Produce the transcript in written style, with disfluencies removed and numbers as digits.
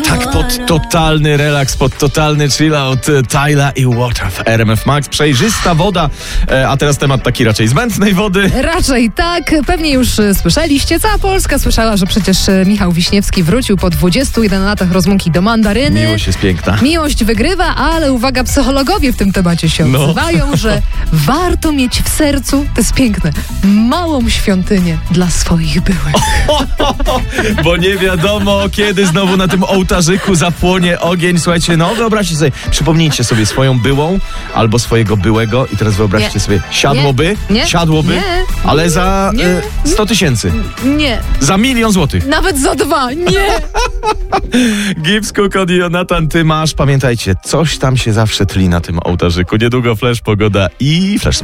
Tak, pod totalny relaks, pod totalny chillout, Tyla i Water w RMF Max. Przejrzysta woda, a teraz temat taki raczej zbędnej wody. Raczej tak. Pewnie już słyszeliście. Cała Polska słyszała, że przecież Michał Wiśniewski wrócił po 21 latach rozłąki do mandaryny. Miłość jest piękna. Miłość wygrywa, ale uwaga, psychologowie w tym temacie się odzywają, że warto mieć w sercu, to jest piękne, małą świątynię dla swoich byłych. Bo nie wiadomo, kiedy znowu na tym ołtarzyku zapłonie ogień. Słuchajcie, wyobraźcie sobie, przypomnijcie sobie swoją byłą albo swojego byłego i teraz wyobraźcie sobie, siadłoby, ale za 100 tysięcy. Nie. Za 1 000 000 złotych. Nawet za 2, nie. Gibbs, Cook i Jonathan, ty masz. Pamiętajcie, coś tam się zawsze tli na tym ołtarzyku. Niedługo Flash, pogoda i Flash Sport.